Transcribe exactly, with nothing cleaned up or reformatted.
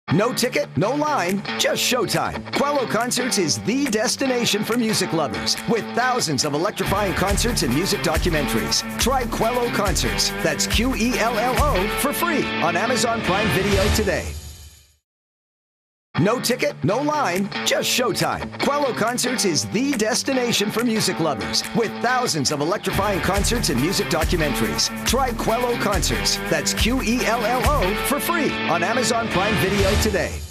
No ticket, no line, just showtime. Quello Concerts is the destination for music lovers with thousands of electrifying concerts and music documentaries. Try Quello Concerts, that's Q E L L O, for free on Amazon Prime Video today. No ticket, no line, just showtime. Quello Concerts is the destination for music lovers with thousands of electrifying concerts and music documentaries. Try Quello Concerts, that's Q E L L O, for free on Amazon Prime Video today.